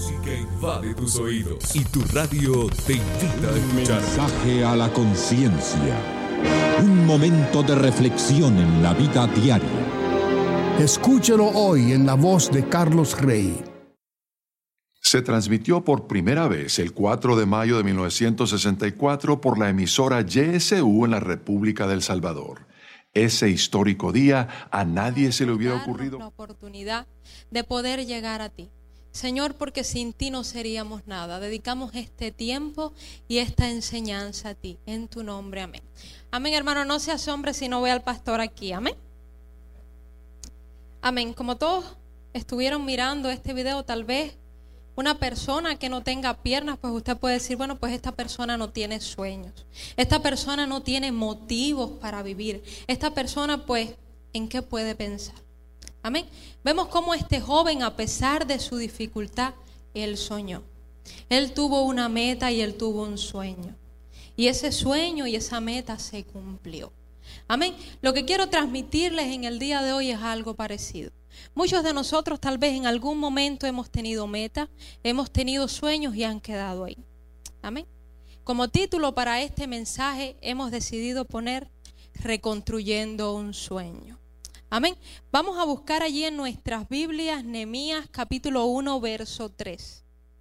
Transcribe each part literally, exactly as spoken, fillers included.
música invade tus oídos y tu radio te invita a escuchar. Mensaje a la conciencia. Un momento de reflexión en la vida diaria. Escúchelo hoy en la voz de Carlos Rey. Se transmitió por primera vez el cuatro de mayo de mil novecientos sesenta y cuatro por la emisora Y S U en la República del Salvador. Ese histórico día a nadie se le hubiera ocurrido. La oportunidad de poder llegar a ti, Señor, porque sin ti no seríamos nada. Dedicamos este tiempo y esta enseñanza a ti, en tu nombre, amén. Amén, hermano, no se asombre si no ve al pastor aquí, amén. Amén. Como todos estuvieron mirando este video, tal vez una persona que no tenga piernas, pues usted puede decir, bueno, pues esta persona no tiene sueños. Esta persona no tiene motivos para vivir. Esta persona, pues, ¿en qué puede pensar? Amén. Vemos cómo este joven, a pesar de su dificultad, él soñó. Él tuvo una meta y él tuvo un sueño. Y ese sueño y esa meta se cumplió. Amén. Lo que quiero transmitirles en el día de hoy es algo parecido. Muchos de nosotros tal vez en algún momento hemos tenido metas, hemos tenido sueños y han quedado ahí. Amén. Como título para este mensaje hemos decidido poner Reconstruyendo un sueño. Amén. Vamos a buscar allí en nuestras Biblias Nehemías capítulo uno verso tres.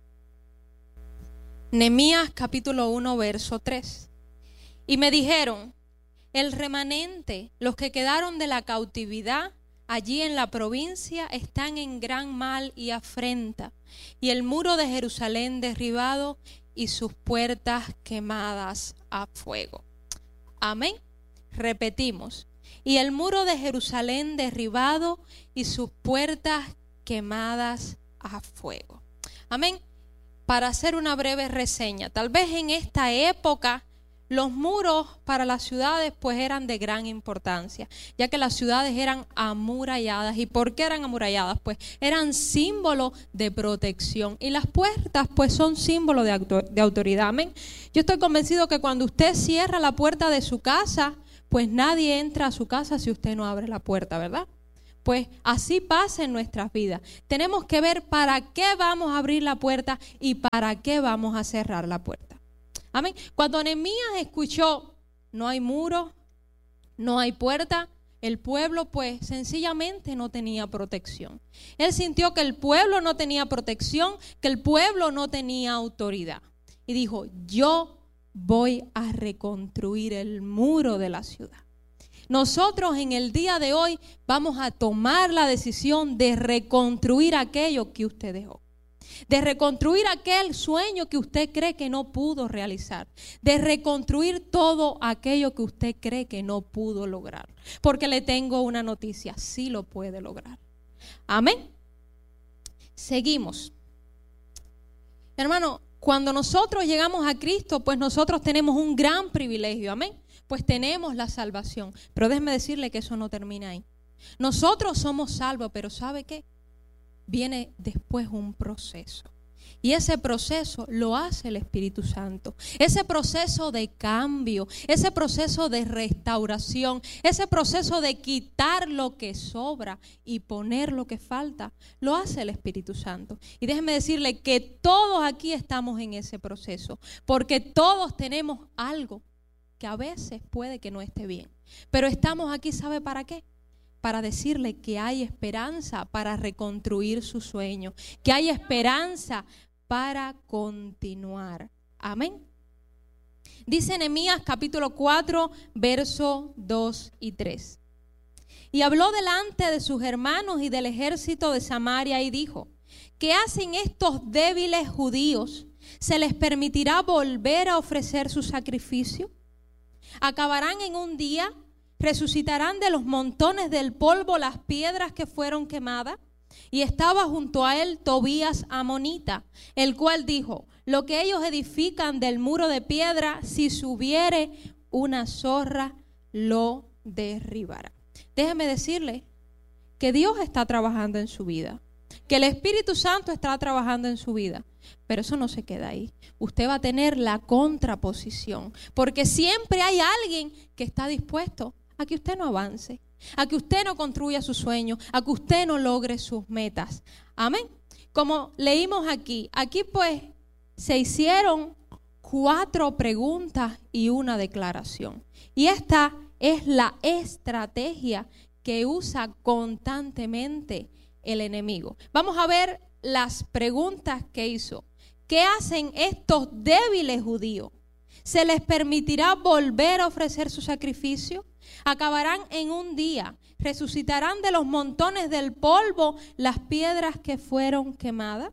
Nehemías capítulo uno verso tres. Y me dijeron, el remanente, los que quedaron de la cautividad allí en la provincia, están en gran mal y afrenta, y el muro de Jerusalén derribado y sus puertas quemadas a fuego. Amén. Repetimos. Y el muro de Jerusalén derribado y sus puertas quemadas a fuego. Amén. Para hacer una breve reseña, tal vez en esta época los muros para las ciudades pues eran de gran importancia, ya que las ciudades eran amuralladas. ¿Y por qué eran amuralladas? Pues eran símbolo de protección, y las puertas pues son símbolo de, autor- de autoridad. Amén. Yo estoy convencido que cuando usted cierra la puerta de su casa, pues nadie entra a su casa si usted no abre la puerta, ¿verdad? Pues así pasa en nuestras vidas. Tenemos que ver para qué vamos a abrir la puerta y para qué vamos a cerrar la puerta. Amén. Cuando Nehemías escuchó, no hay muro, no hay puerta, el pueblo pues sencillamente no tenía protección. Él sintió que el pueblo no tenía protección, que el pueblo no tenía autoridad. Y dijo, yo voy a reconstruir el muro de la ciudad. Nosotros en el día de hoy vamos a tomar la decisión de reconstruir aquello que usted dejó. De reconstruir aquel sueño que usted cree que no pudo realizar. De reconstruir todo aquello que usted cree que no pudo lograr. Porque le tengo una noticia, sí lo puede lograr. Amén. Seguimos. Hermano, cuando nosotros llegamos a Cristo, pues nosotros tenemos un gran privilegio. Amén. Pues tenemos la salvación. Pero déjeme decirle que eso no termina ahí. Nosotros somos salvos, pero ¿sabe qué? Viene después un proceso. Y ese proceso lo hace el Espíritu Santo. Ese proceso de cambio, ese proceso de restauración, ese proceso de quitar lo que sobra y poner lo que falta, lo hace el Espíritu Santo. Y déjeme decirle que todos aquí estamos en ese proceso, porque todos tenemos algo que a veces puede que no esté bien. Pero estamos aquí, ¿sabe para qué? Para decirle que hay esperanza para reconstruir su sueño, que hay esperanza para continuar. Amén. Dice Nehemías capítulo cuatro, versos dos y tres. Y habló delante de sus hermanos y del ejército de Samaria y dijo, ¿qué hacen estos débiles judíos? ¿Se les permitirá volver a ofrecer su sacrificio? ¿Acabarán en un día? ¿Resucitarán de los montones del polvo las piedras que fueron quemadas? Y estaba junto a él Tobías amonita, el cual dijo, lo que ellos edifican del muro de piedra, si subiere una zorra, lo derribará. Déjeme decirle que Dios está trabajando en su vida, que el Espíritu Santo está trabajando en su vida. Pero eso no se queda ahí. Usted va a tener la contraposición, porque siempre hay alguien que está dispuesto a que usted no avance, a que usted no construya sus sueños, a que usted no logre sus metas. Amén. como leímos aquí, aquí pues se hicieron cuatro preguntas y una declaración. Y esta es la estrategia que usa constantemente el enemigo. Vamos a ver las preguntas que hizo. ¿Qué hacen estos débiles judíos? ¿Se les permitirá volver a ofrecer su sacrificio? ¿Acabarán en un día? ¿Resucitarán de los montones del polvo las piedras que fueron quemadas?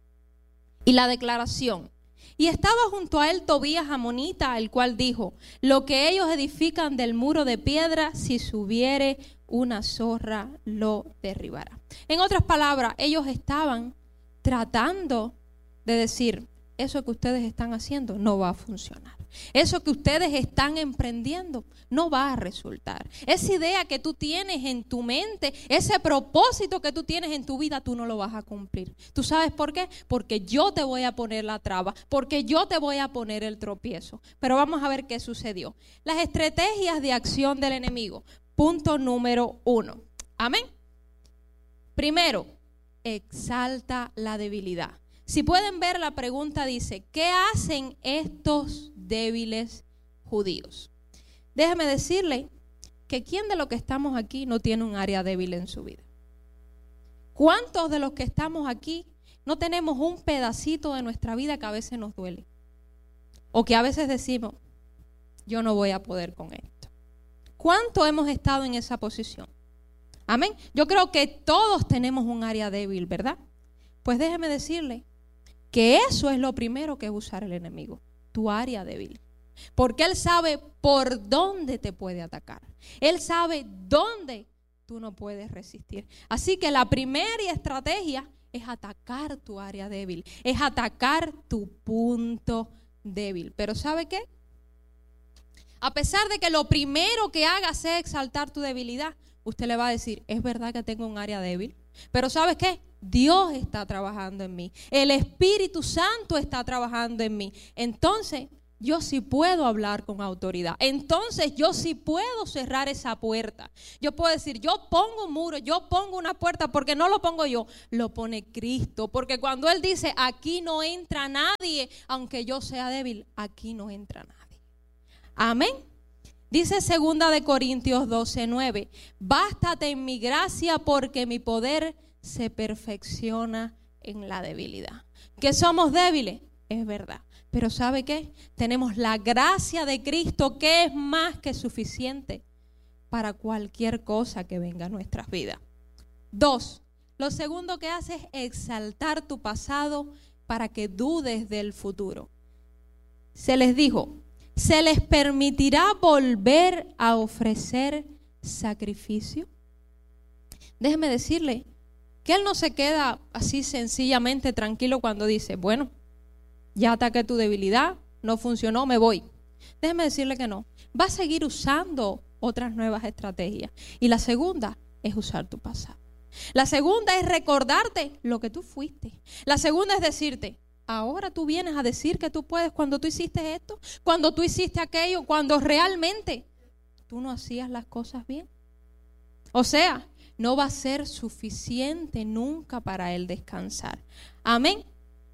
Y la declaración. Y estaba junto a él Tobías amonita, el cual dijo: lo que ellos edifican del muro de piedra, si subiere una zorra, lo derribará. En otras palabras, ellos estaban tratando de decir: eso que ustedes están haciendo no va a funcionar. Eso que ustedes están emprendiendo no va a resultar. Esa idea que tú tienes en tu mente, ese propósito que tú tienes en tu vida, tú no lo vas a cumplir. ¿Tú sabes por qué? Porque yo te voy a poner la traba, porque yo te voy a poner el tropiezo. Pero vamos a ver qué sucedió. Las estrategias de acción del enemigo. Punto número uno. Amén. Primero, exalta la debilidad. Si pueden ver, la pregunta dice: ¿qué hacen estos débiles judíos? Déjame decirle que quién de los que estamos aquí no tiene un área débil en su vida. ¿Cuántos de los que estamos aquí no tenemos un pedacito de nuestra vida que a veces nos duele? O que a veces decimos: yo no voy a poder con esto. ¿Cuánto hemos estado en esa posición? Amén. Yo creo que todos tenemos un área débil, ¿verdad? Pues déjeme decirle que eso es lo primero que va a usar el enemigo, tu área débil. Porque él sabe por dónde te puede atacar. Él sabe dónde tú no puedes resistir. Así que la primera estrategia es atacar tu área débil, es atacar tu punto débil. Pero ¿sabe qué? A pesar de que lo primero que haga sea exaltar tu debilidad, usted le va a decir: es verdad que tengo un área débil, pero ¿sabes qué? Dios está trabajando en mí. El Espíritu Santo está trabajando en mí. Entonces, yo sí puedo hablar con autoridad. Entonces, yo sí puedo cerrar esa puerta. Yo puedo decir: yo pongo un muro, yo pongo una puerta, porque no lo pongo yo, lo pone Cristo. Porque cuando Él dice: aquí no entra nadie, aunque yo sea débil, aquí no entra nadie. Amén. Dice segunda de Corintios doce nueve: bástate en mi gracia, porque mi poder se perfecciona en la debilidad. ¿Que somos débiles? Es verdad. Pero ¿sabe qué? Tenemos la gracia de Cristo, que es más que suficiente para cualquier cosa que venga a nuestras vidas. Dos, lo segundo que hace es exaltar tu pasado para que dudes del futuro. Se les dijo: ¿se les permitirá volver a ofrecer sacrificio? Déjeme decirle que él no se queda así sencillamente tranquilo cuando dice: bueno, ya ataqué tu debilidad, no funcionó, me voy. Déjeme decirle que no. Va a seguir usando otras nuevas estrategias. Y la segunda es usar tu pasado. La segunda es recordarte lo que tú fuiste. La segunda es decirte: ahora tú vienes a decir que tú puedes cuando tú hiciste esto, cuando tú hiciste aquello, cuando realmente tú no hacías las cosas bien. O sea, no va a ser suficiente nunca para él descansar. Amén.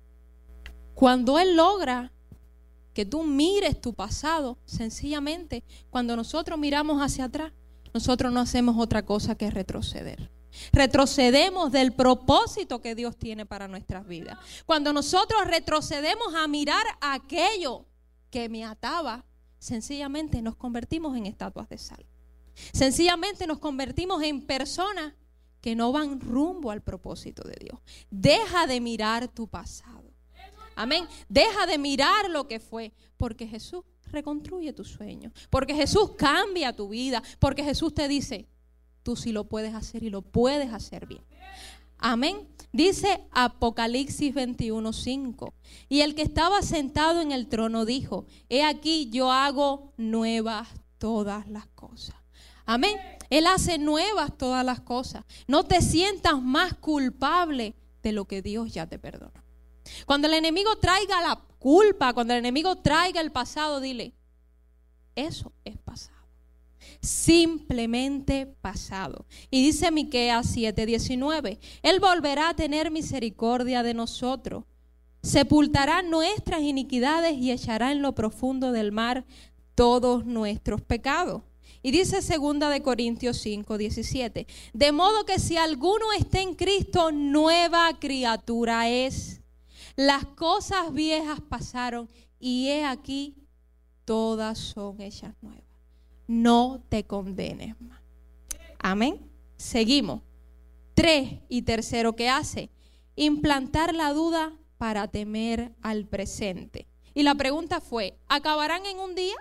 Cuando él logra que tú mires tu pasado, sencillamente, cuando nosotros miramos hacia atrás, nosotros no hacemos otra cosa que retroceder. Retrocedemos del propósito que Dios tiene para nuestras vidas. Cuando nosotros retrocedemos a mirar aquello que me ataba, sencillamente nos convertimos en estatuas de sal. Sencillamente nos convertimos en personas que no van rumbo al propósito de Dios. Deja de mirar tu pasado. Amén. Deja de mirar lo que fue, porque Jesús reconstruye tus sueños, porque Jesús cambia tu vida, porque Jesús te dice: tú sí lo puedes hacer y lo puedes hacer bien. Amén. Dice Apocalipsis veintiuno cinco: y el que estaba sentado en el trono dijo: he aquí yo hago nuevas todas las cosas. Amén. Él hace nuevas todas las cosas. No te sientas más culpable de lo que Dios ya te perdonó. Cuando el enemigo traiga la culpa, cuando el enemigo traiga el pasado, dile: eso es pasado. simplemente pasado. Y dice Miqueas siete diecinueve, Él volverá a tener misericordia de nosotros, sepultará nuestras iniquidades y echará en lo profundo del mar todos nuestros pecados. Y dice segunda de Corintios cinco diecisiete, de modo que si alguno está en Cristo, nueva criatura es. Las cosas viejas pasaron y he aquí, todas son hechas nuevas. No te condenes más. Amén. Seguimos. Tres y tercero, ¿qué hace? Implantar la duda para temer al presente. Y la pregunta fue, ¿acabarán en un día?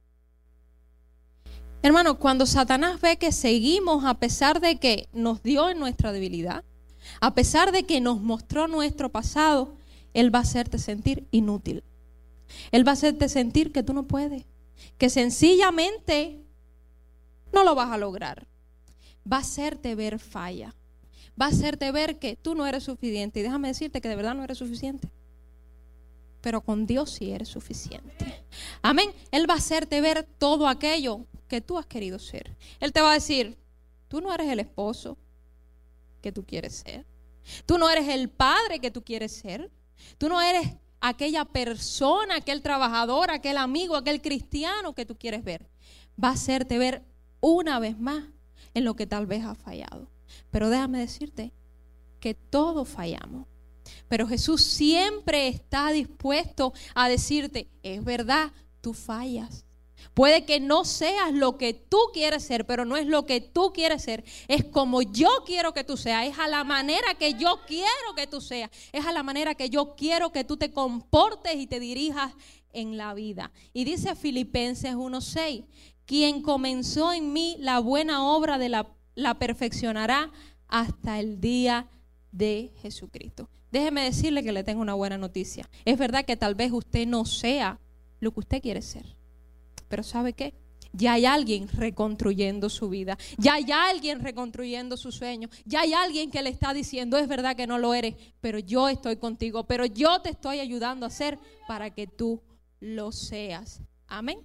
Hermano, cuando Satanás ve que seguimos a pesar de que nos dio en nuestra debilidad, a pesar de que nos mostró nuestro pasado, Él va a hacerte sentir inútil. Él va a hacerte sentir que tú no puedes, que sencillamente no lo vas a lograr. Va a hacerte ver falla. Va a hacerte ver que tú no eres suficiente. Y déjame decirte que de verdad no eres suficiente. Pero con Dios sí eres suficiente. Amén. Él va a hacerte ver todo aquello que tú has querido ser. Él te va a decir, tú no eres el esposo que tú quieres ser. Tú no eres el padre que tú quieres ser. Tú no eres aquella persona, aquel trabajador, aquel amigo, aquel cristiano que tú quieres ver. Va a hacerte ver una vez más en lo que tal vez has fallado. Pero déjame decirte que todos fallamos. Pero Jesús siempre está dispuesto a decirte, es verdad, tú fallas. Puede que no seas lo que tú quieres ser, pero no es lo que tú quieres ser. Es como yo quiero que tú seas. Es a la manera que yo quiero que tú seas. Es a la manera que yo quiero que tú te comportes y te dirijas en la vida. Y dice Filipenses uno seis, quien comenzó en mí la buena obra de la, la perfeccionará hasta el día de Jesucristo. Déjeme decirle que le tengo una buena noticia. Es verdad que tal vez usted no sea lo que usted quiere ser. Pero ¿sabe qué? Ya hay alguien reconstruyendo su vida. Ya hay alguien reconstruyendo su sueño. Ya hay alguien que le está diciendo, es verdad que no lo eres, pero yo estoy contigo. Pero yo te estoy ayudando a hacer para que tú lo seas. Amén.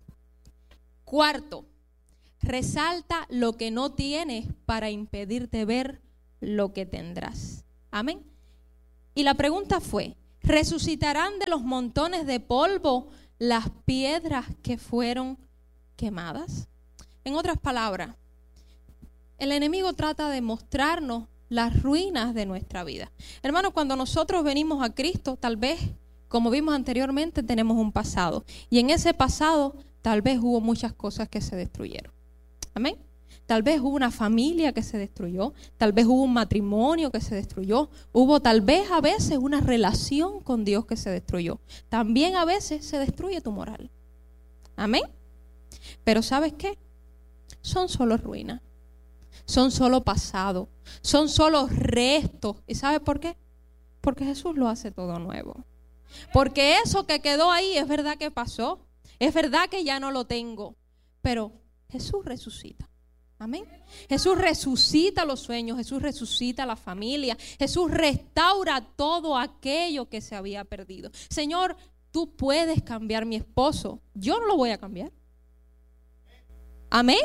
Cuarto, resalta lo que no tienes para impedirte ver lo que tendrás. Amén. Y la pregunta fue, ¿resucitarán de los montones de polvo las piedras que fueron quemadas? En otras palabras, el enemigo trata de mostrarnos las ruinas de nuestra vida. Hermanos, cuando nosotros venimos a Cristo, tal vez, como vimos anteriormente, tenemos un pasado. Y en ese pasado, tal vez hubo muchas cosas que se destruyeron. Amén. Tal vez hubo una familia que se destruyó, tal vez hubo un matrimonio que se destruyó, hubo tal vez a veces una relación con Dios que se destruyó. También a veces se destruye tu moral. Amén. Pero ¿sabes qué? Son solo ruinas, son solo pasado, son solo restos. ¿Y sabes por qué? Porque Jesús lo hace todo nuevo. Porque eso que quedó ahí es verdad que pasó, es verdad que ya no lo tengo, pero Jesús resucita. Amén. Jesús resucita los sueños, Jesús resucita la familia, Jesús restaura todo aquello que se había perdido. Señor, tú puedes cambiar mi esposo, yo no lo voy a cambiar. Amén.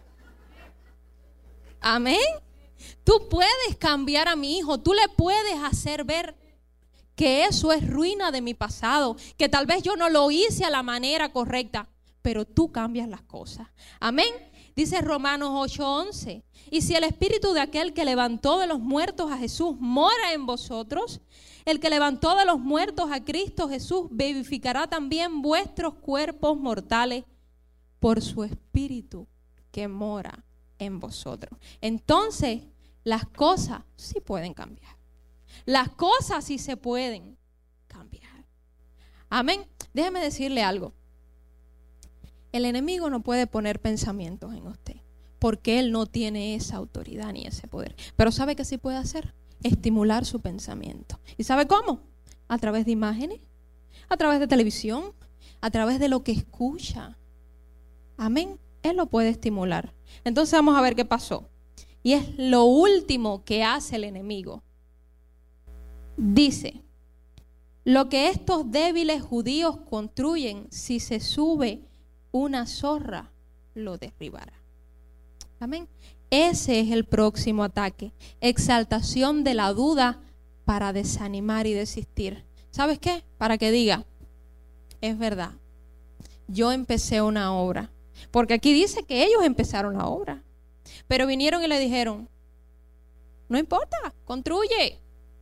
Amén. Tú puedes cambiar a mi hijo, tú le puedes hacer ver que eso es ruina de mi pasado, que tal vez yo no lo hice a la manera correcta, pero tú cambias las cosas. Amén. Dice Romanos ocho once, y si el espíritu de aquel que levantó de los muertos a Jesús mora en vosotros, el que levantó de los muertos a Cristo Jesús vivificará también vuestros cuerpos mortales por su espíritu que mora en vosotros. Entonces, las cosas sí pueden cambiar. Las cosas sí se pueden cambiar. Amén. Déjeme decirle algo. El enemigo no puede poner pensamientos en usted, porque él no tiene esa autoridad ni ese poder. Pero ¿sabe qué sí puede hacer? Estimular su pensamiento. ¿Y sabe cómo? A través de imágenes, a través de televisión, a través de lo que escucha. Amén. Él lo puede estimular. Entonces vamos a ver qué pasó. Y es lo último que hace el enemigo. Dice, lo que estos débiles judíos construyen, si se sube una zorra, lo derribará. Amén. Ese es el próximo ataque. Exaltación de la duda para desanimar y desistir. ¿Sabes qué? Para que diga, es verdad, yo empecé una obra. Porque aquí dice que ellos empezaron la obra. Pero vinieron y le dijeron, no importa, construye.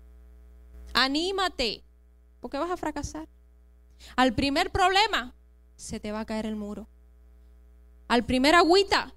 Anímate, porque vas a fracasar. Al primer problema, se te va a caer el muro. Al primer agüita,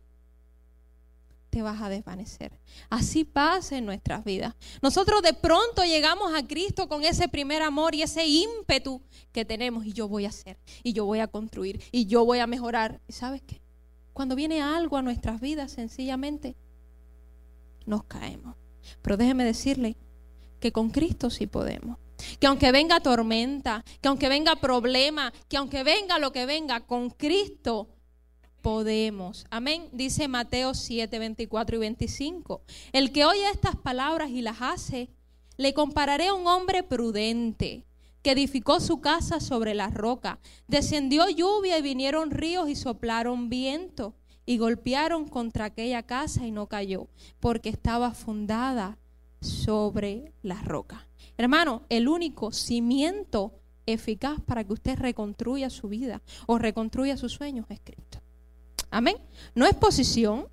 te vas a desvanecer. Así pasa en nuestras vidas. Nosotros de pronto llegamos a Cristo con ese primer amor y ese ímpetu que tenemos. Y yo voy a hacer, y yo voy a construir, y yo voy a mejorar. ¿Y sabes qué? Cuando viene algo a nuestras vidas, sencillamente nos caemos. Pero déjeme decirle que con Cristo sí podemos. Que aunque venga tormenta, que aunque venga problema, que aunque venga lo que venga, con Cristo podemos. Amén. Dice Mateo siete, veinticuatro y veinticinco. El que oye estas palabras y las hace, le compararé a un hombre prudente que edificó su casa sobre la roca. Descendió lluvia y vinieron ríos y soplaron viento y golpearon contra aquella casa y no cayó, porque estaba fundada sobre la roca. Hermano, el único cimiento eficaz para que usted reconstruya su vida o reconstruya sus sueños es Cristo. Amén. No es posición,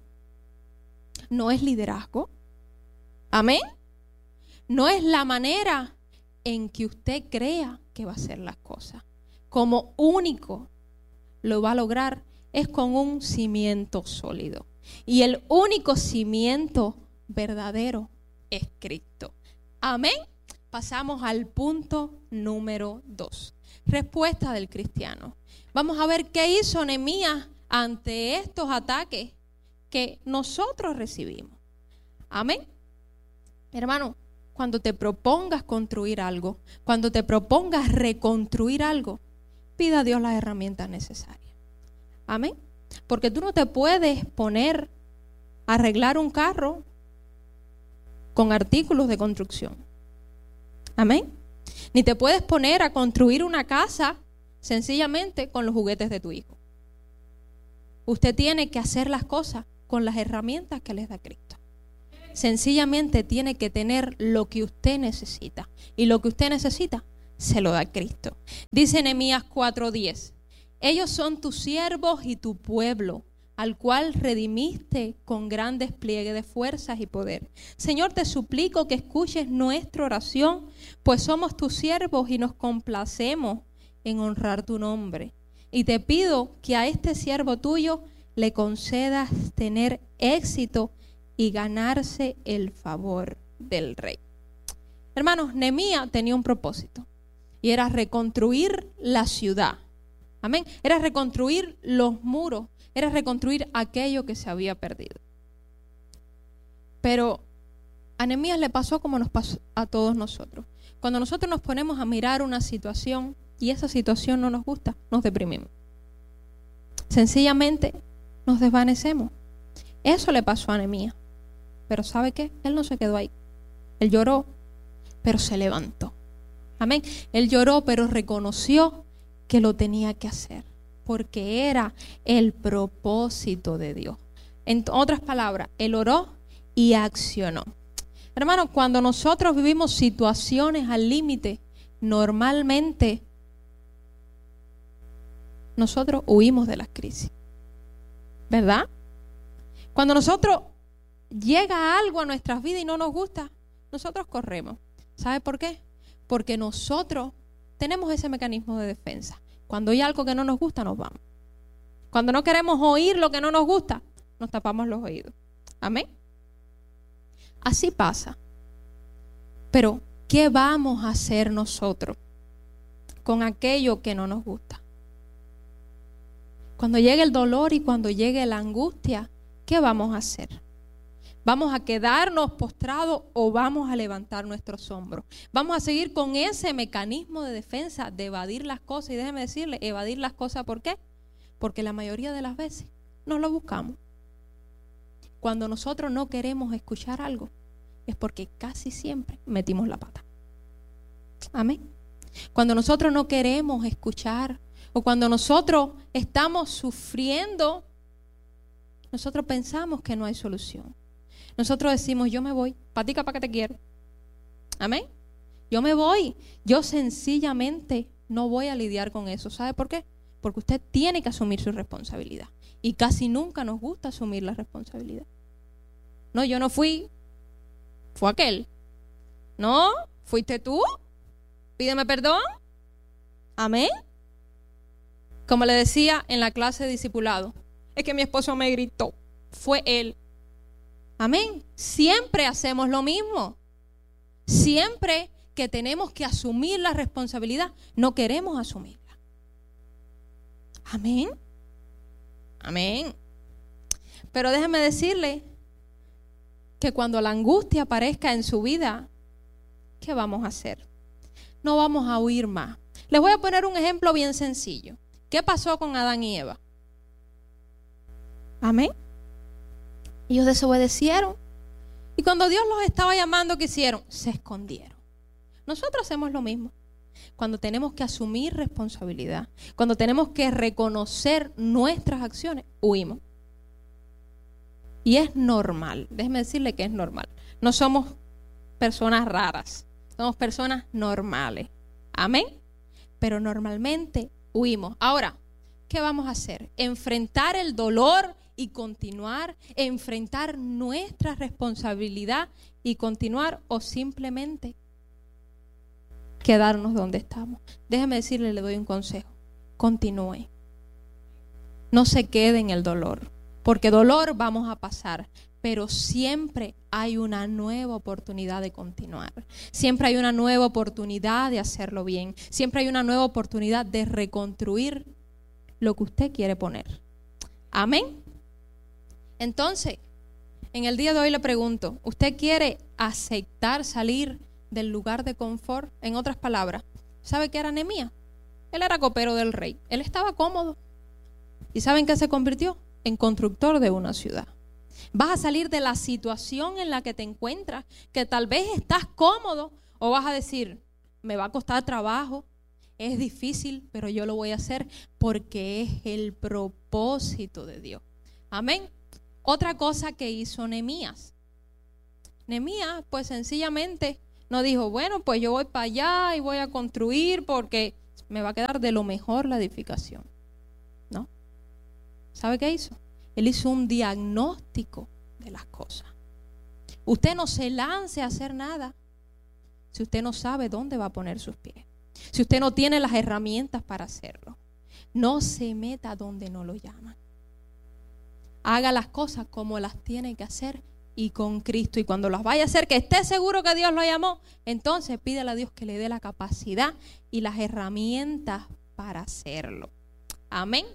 no es liderazgo. Amén. No es la manera en que usted crea que va a hacer las cosas. Como único lo va a lograr es con un cimiento sólido. Y el único cimiento verdadero es Cristo. Amén. Pasamos al punto número dos. Respuesta del cristiano. Vamos a ver qué hizo Nehemías ante estos ataques que nosotros recibimos. Amén. Hermano, cuando te propongas construir algo, cuando te propongas reconstruir algo, pida a Dios las herramientas necesarias. Amén. Porque tú no te puedes poner a arreglar un carro con artículos de construcción. Amén. Ni te puedes poner a construir una casa sencillamente con los juguetes de tu hijo. Usted tiene que hacer las cosas con las herramientas que les da Cristo. Sencillamente tiene que tener lo que usted necesita. Y lo que usted necesita, se lo da Cristo. Dice Nehemías cuatro diez. Ellos son tus siervos y tu pueblo, al cual redimiste con gran despliegue de fuerzas y poder. Señor, te suplico que escuches nuestra oración, pues somos tus siervos y nos complacemos en honrar tu nombre. Y te pido que a este siervo tuyo le concedas tener éxito y ganarse el favor del rey. Hermanos, Nehemías tenía un propósito y era reconstruir la ciudad. Amén. Era reconstruir los muros, era reconstruir aquello que se había perdido. Pero a Nehemías le pasó como nos pasó a todos nosotros. Cuando nosotros nos ponemos a mirar una situación y esa situación no nos gusta, nos deprimimos. Sencillamente nos desvanecemos. Eso le pasó a Nehemías. Pero ¿sabe qué? Él no se quedó ahí. Él lloró, pero se levantó. Amén. Él lloró, pero reconoció que lo tenía que hacer, porque era el propósito de Dios. En otras palabras, él oró y accionó. Hermanos, cuando nosotros vivimos situaciones al límite, normalmente nosotros huimos de las crisis, ¿verdad? Cuando nosotros llega algo a nuestras vidas y no nos gusta, nosotros corremos. ¿Sabe por qué? Porque nosotros tenemos ese mecanismo de defensa. Cuando hay algo que no nos gusta, nos vamos. Cuando no queremos oír lo que no nos gusta, nos tapamos los oídos. Amén. Así pasa. Pero, ¿qué vamos a hacer nosotros con aquello que no nos gusta? Cuando llegue el dolor y cuando llegue la angustia, ¿qué vamos a hacer? ¿Vamos a quedarnos postrados o vamos a levantar nuestros hombros? Vamos a seguir con ese mecanismo de defensa de evadir las cosas. Y déjeme decirle, evadir las cosas, ¿por qué? Porque la mayoría de las veces no lo buscamos. Cuando nosotros no queremos escuchar algo, es porque casi siempre metimos la pata. Amén. Cuando nosotros no queremos escuchar o cuando nosotros estamos sufriendo nosotros pensamos que no hay solución. Nosotros decimos, yo me voy, patica para que te quiero. Amén. Yo me voy. Yo sencillamente no voy a lidiar con eso. ¿Sabe por qué? Porque usted tiene que asumir su responsabilidad. Y casi nunca nos gusta asumir la responsabilidad. No, yo no fui. Fue aquel. No, fuiste tú. Pídeme perdón. Amén. Como le decía en la clase de discipulado, es que mi esposo me gritó. Fue él. Amén. Siempre hacemos lo mismo. Siempre que tenemos que asumir la responsabilidad, no queremos asumirla. Amén. Amén. Pero déjeme decirle que cuando la angustia aparezca en su vida, ¿qué vamos a hacer? No vamos a huir más. Les voy a poner un ejemplo bien sencillo. ¿Qué pasó con Adán y Eva? Amén. Ellos desobedecieron. Y cuando Dios los estaba llamando, ¿qué hicieron? Se escondieron. Nosotros hacemos lo mismo. Cuando tenemos que asumir responsabilidad, cuando tenemos que reconocer nuestras acciones, huimos. Y es normal. Déjeme decirle que es normal. No somos personas raras. Somos personas normales. Amén. Pero normalmente huimos. Ahora, ¿qué vamos a hacer? Enfrentar el dolor y continuar, enfrentar nuestra responsabilidad y continuar, o simplemente quedarnos donde estamos. Déjeme decirle, le doy un consejo. Continúe. No se quede en el dolor, porque dolor vamos a pasar, pero siempre hay una nueva oportunidad de continuar. Siempre hay una nueva oportunidad de hacerlo bien. Siempre hay una nueva oportunidad de reconstruir lo que usted quiere poner. Amén. Entonces, en el día de hoy le pregunto, ¿usted quiere aceptar salir del lugar de confort? En otras palabras, ¿sabe qué era Nehemías? Él era copero del rey. Él estaba cómodo. ¿Y saben qué se convirtió? En constructor de una ciudad. Vas a salir de la situación en la que te encuentras, que tal vez estás cómodo, o vas a decir, me va a costar trabajo, es difícil, pero yo lo voy a hacer porque es el propósito de Dios. Amén. Otra cosa que hizo Nehemías. Nehemías, pues sencillamente no dijo, bueno, pues yo voy para allá y voy a construir porque me va a quedar de lo mejor la edificación. ¿No? ¿Sabe qué hizo? Él hizo un diagnóstico de las cosas. Usted no se lance a hacer nada si usted no sabe dónde va a poner sus pies. Si usted no tiene las herramientas para hacerlo. No se meta donde no lo llaman. Haga las cosas como las tiene que hacer y con Cristo. Y cuando las vaya a hacer, que esté seguro que Dios lo llamó, entonces pídele a Dios que le dé la capacidad y las herramientas para hacerlo. Amén.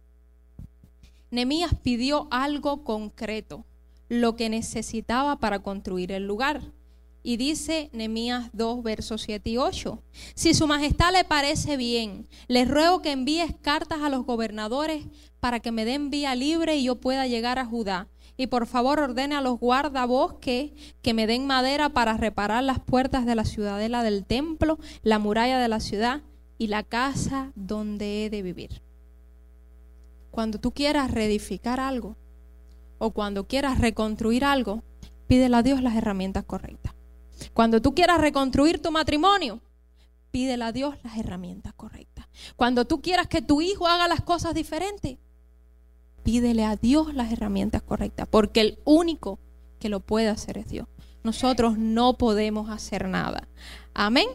Nehemías pidió algo concreto, lo que necesitaba para construir el lugar. Y dice Nehemías dos, versos siete y ocho. Si su majestad le parece bien, les ruego que envíes cartas a los gobernadores para que me den vía libre y yo pueda llegar a Judá. Y por favor ordene a los guardabosques que me den madera para reparar las puertas de la ciudadela del templo, la muralla de la ciudad y la casa donde he de vivir. Cuando tú quieras reedificar algo o cuando quieras reconstruir algo, pídele a Dios las herramientas correctas. Cuando tú quieras reconstruir tu matrimonio, pídele a Dios las herramientas correctas. Cuando tú quieras que tu hijo haga las cosas diferentes, pídele a Dios las herramientas correctas, porque el único que lo puede hacer es Dios. Nosotros no podemos hacer nada. Amén.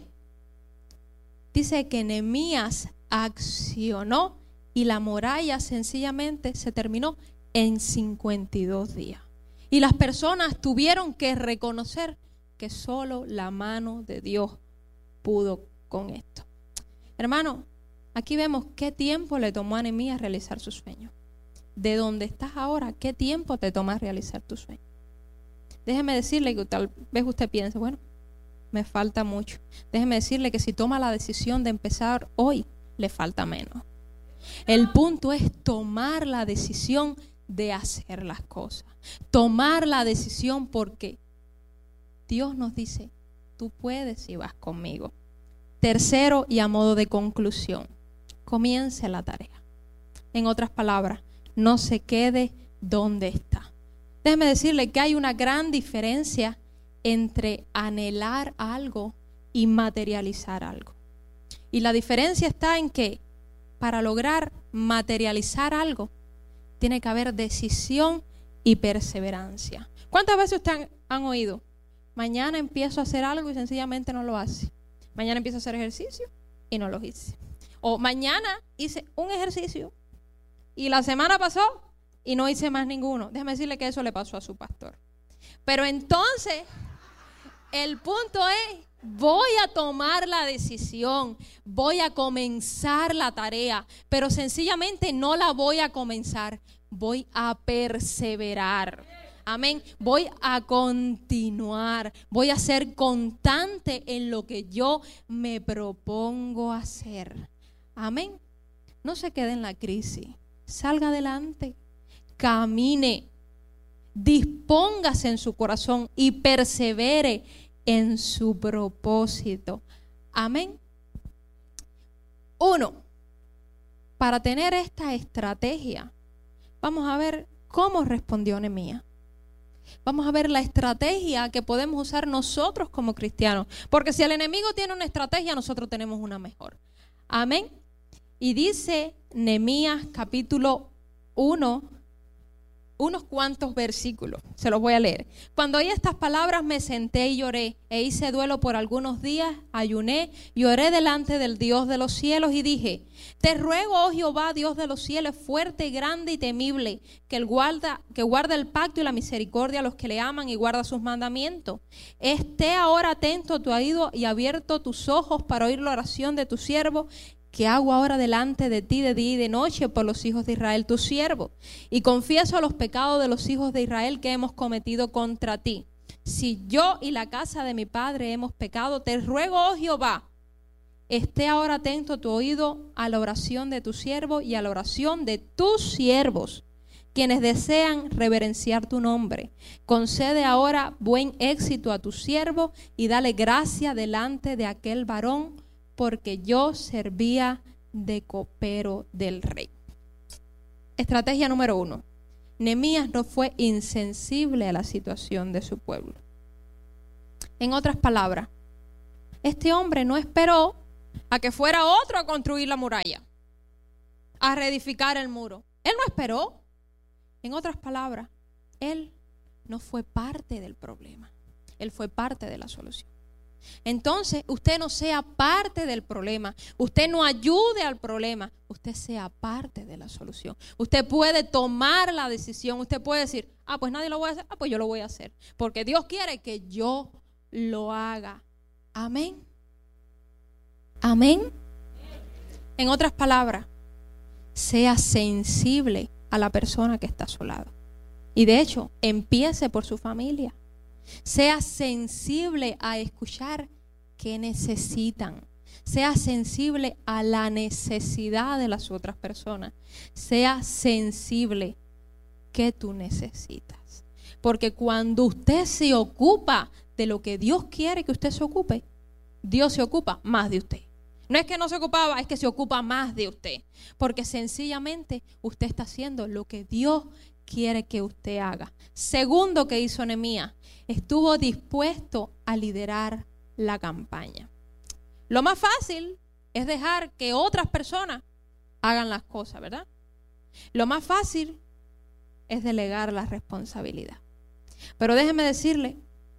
Dice que Nehemías accionó y la muralla sencillamente se terminó en cincuenta y dos días. Y las personas tuvieron que reconocer que solo la mano de Dios pudo con esto. Hermano, aquí vemos qué tiempo le tomó a Nehemías realizar su sueño. De donde estás ahora, ¿qué tiempo te toma realizar tu sueño? Déjeme decirle que tal vez usted piense, bueno, me falta mucho. Déjeme decirle que si toma la decisión de empezar hoy, le falta menos. El punto es tomar la decisión de hacer las cosas. Tomar la decisión porque Dios nos dice, tú puedes si vas conmigo. Tercero, y a modo de conclusión, comience la tarea. En otras palabras, no se quede dónde está. Déjeme decirle que hay una gran diferencia entre anhelar algo y materializar algo. Y la diferencia está en que para lograr materializar algo, tiene que haber decisión y perseverancia. ¿Cuántas veces ustedes han, han oído? Mañana empiezo a hacer algo y sencillamente no lo hace. Mañana empiezo a hacer ejercicio y no lo hice. O mañana hice un ejercicio y la semana pasó y no hice más ninguno. Déjame decirle que eso le pasó a su pastor. Pero entonces, el punto es, voy a tomar la decisión, voy a comenzar la tarea, pero sencillamente no la voy a comenzar, voy a perseverar. Amén. Voy a continuar, voy a ser constante en lo que yo me propongo hacer. Amén. No se quede en la crisis, salga adelante, camine, dispóngase en su corazón y persevere en su propósito. Amén. Uno, para tener esta estrategia, vamos a ver cómo respondió Nehemías. Vamos a ver la estrategia que podemos usar nosotros como cristianos. Porque si el enemigo tiene una estrategia, nosotros tenemos una mejor. Amén. Y dice Nehemías capítulo uno, unos cuantos versículos, se los voy a leer. Cuando oí estas palabras me senté y lloré, e hice duelo por algunos días, ayuné y oré delante del Dios de los cielos y dije: te ruego, oh Jehová, Dios de los cielos, fuerte, grande y temible, que el guarda, que guarda el pacto y la misericordia a los que le aman y guarda sus mandamientos. Esté ahora atento a tu oído y abierto tus ojos para oír la oración de tu siervo, que hago ahora delante de ti de día y de noche por los hijos de Israel, tu siervo. Y confieso los pecados de los hijos de Israel que hemos cometido contra ti. Si yo y la casa de mi padre hemos pecado, te ruego, oh Jehová, esté ahora atento a tu oído a la oración de tu siervo y a la oración de tus siervos, quienes desean reverenciar tu nombre. Concede ahora buen éxito a tu siervo y dale gracia delante de aquel varón, porque yo servía de copero del rey. Estrategia número uno. Nehemías no fue insensible a la situación de su pueblo. En otras palabras, este hombre no esperó a que fuera otro a construir la muralla, a reedificar el muro. Él no esperó. En otras palabras, él no fue parte del problema. Él fue parte de la solución. Entonces, usted no sea parte del problema, usted no ayude al problema, usted sea parte de la solución. Usted puede tomar la decisión, usted puede decir: ah, pues nadie lo voy a hacer, ah, pues yo lo voy a hacer, porque Dios quiere que yo lo haga. Amén. Amén. En otras palabras, sea sensible a la persona que está a su lado. Y de hecho, empiece por su familia. Sea sensible a escuchar qué necesitan. Sea sensible a la necesidad de las otras personas. Sea sensible que tú necesitas. Porque cuando usted se ocupa de lo que Dios quiere que usted se ocupe, Dios se ocupa más de usted. No es que no se ocupaba, es que se ocupa más de usted. Porque sencillamente usted está haciendo lo que Dios quiere que usted haga. Segundo que hizo Nehemías, estuvo dispuesto a liderar la campaña. Lo más fácil es dejar que otras personas hagan las cosas, ¿verdad? Lo más fácil es delegar la responsabilidad. Pero déjeme decirle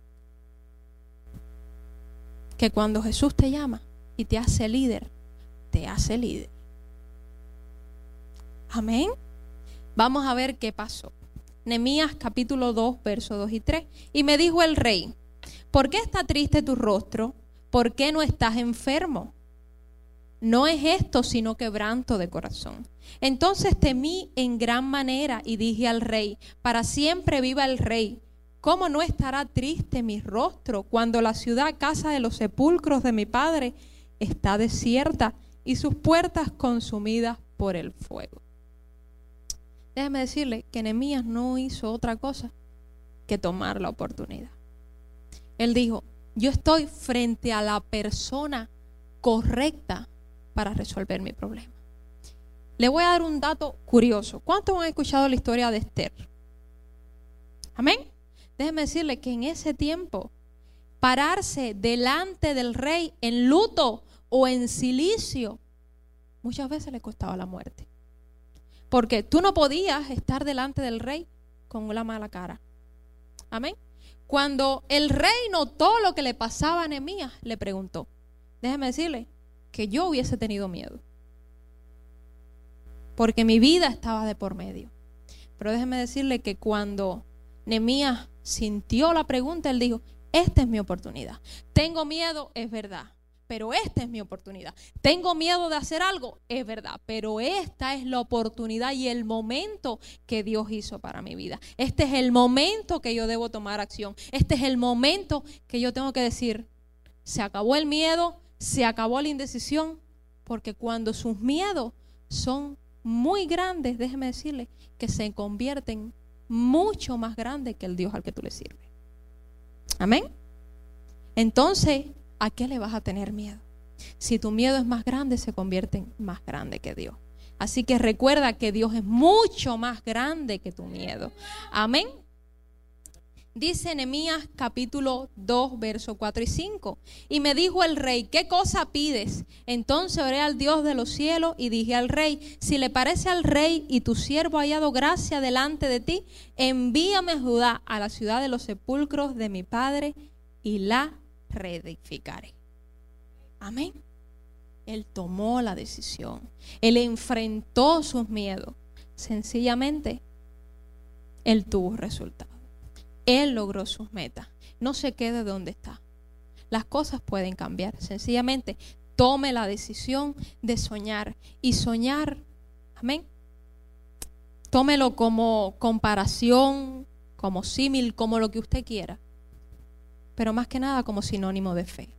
que cuando Jesús te llama y te hace líder, te hace líder. Amén. Vamos a ver qué pasó. Nehemías capítulo dos, versos dos y tres. Y me dijo el rey: ¿por qué está triste tu rostro? ¿Por qué no estás enfermo? No es esto sino quebranto de corazón. Entonces temí en gran manera y dije al rey: para siempre viva el rey. ¿Cómo no estará triste mi rostro cuando la ciudad, casa de los sepulcros de mi padre, está desierta y sus puertas consumidas por el fuego? Déjeme decirle que Nehemías no hizo otra cosa que tomar la oportunidad. Él dijo: yo estoy frente a la persona correcta para resolver mi problema. Le voy a dar un dato curioso. ¿Cuántos han escuchado la historia de Esther? Amén. Déjeme decirle que en ese tiempo, pararse delante del rey en luto o en silicio, muchas veces le costaba la muerte. Porque tú no podías estar delante del rey con una mala cara. Amén. Cuando el rey notó lo que le pasaba a Nehemías, le preguntó, déjeme decirle que yo hubiese tenido miedo, porque mi vida estaba de por medio. Pero déjeme decirle que cuando Nehemías sintió la pregunta, él dijo, esta es mi oportunidad. Tengo miedo, es verdad, pero esta es mi oportunidad. Tengo miedo de hacer algo, es verdad, pero esta es la oportunidad y el momento que Dios hizo para mi vida. Este es el momento que yo debo tomar acción. Este es el momento que yo tengo que decir, se acabó el miedo, se acabó la indecisión, porque cuando sus miedos son muy grandes, déjeme decirle que se convierten mucho más grandes que el Dios al que tú le sirves. Amén. Entonces, ¿a qué le vas a tener miedo? Si tu miedo es más grande, se convierte en más grande que Dios. Así que recuerda que Dios es mucho más grande que tu miedo. Amén. Dice Nehemías capítulo dos, versos cuatro y cinco. Y me dijo el rey, ¿qué cosa pides? Entonces oré al Dios de los cielos y dije al rey, si le parece al rey y tu siervo ha hallado gracia delante de ti, envíame a Judá, a la ciudad de los sepulcros de mi padre, y la reedificaré. Amén. Él tomó la decisión. Él enfrentó sus miedos. Sencillamente, él tuvo resultados. Él logró sus metas. No se quede donde está. Las cosas pueden cambiar. Sencillamente, tome la decisión de soñar. Y soñar, amén, tómelo como comparación, como símil, como lo que usted quiera. Pero más que nada como sinónimo de fe.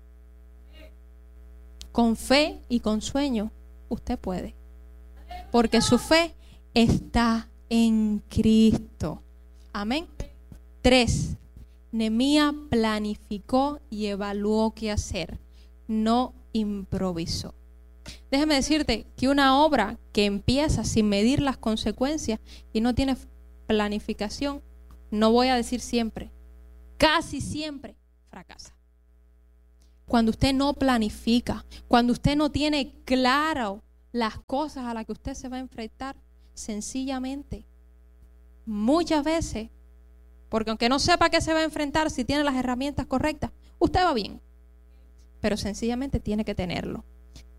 Con fe y con sueño, usted puede. Porque su fe está en Cristo. Amén. Tres, Nehemías planificó y evaluó qué hacer. No improvisó. Déjame decirte que una obra que empieza sin medir las consecuencias y no tiene planificación, no voy a decir siempre, casi siempre fracasa. Cuando usted no planifica, cuando usted no tiene claro las cosas a las que usted se va a enfrentar, sencillamente, muchas veces, porque aunque no sepa a qué se va a enfrentar, si tiene las herramientas correctas, usted va bien. Pero sencillamente tiene que tenerlo.